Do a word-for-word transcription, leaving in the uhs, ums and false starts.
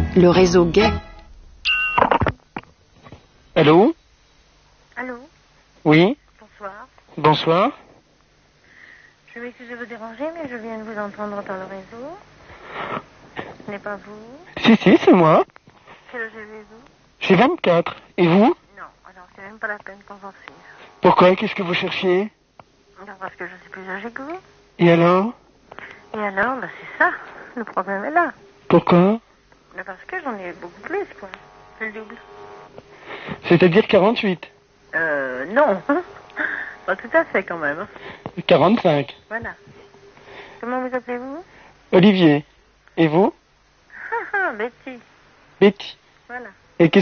Le réseau gay. Allô? Allô? Oui? Bonsoir. Bonsoir. Je m'excuse de vous déranger, mais je viens de vous entendre dans le réseau. Ce n'est pas vous. Si, si, c'est moi. Quel âge avez-vous? J'ai vingt-quatre. Et vous? Non, alors c'est même pas la peine qu'on s'en fiche. Pourquoi? Qu'est-ce que vous cherchiez? Non, parce que je suis plus âgée que vous. Et alors? Et alors, bah c'est ça. Le problème est là. Pourquoi? Bah parce que j'en ai beaucoup plus, quoi. C'est le double. C'est-à-dire quarante-huit. Euh, non. Pas tout à fait, quand même. quarante-cinq. Voilà. Comment vous appelez-vous? Olivier. Et vous? Ah ah, Betty. Betty. Voilà.